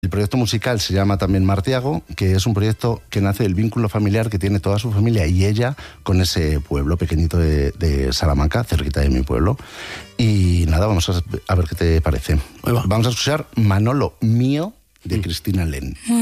El proyecto musical se llama también Martiago, que es un proyecto que nace del vínculo familiar que tiene toda su familia y ella con ese pueblo pequeñito de Salamanca, cerquita de mi pueblo. Y nada, vamos a ver qué te parece. Vamos a escuchar Manolo Mío, de Cristina Len.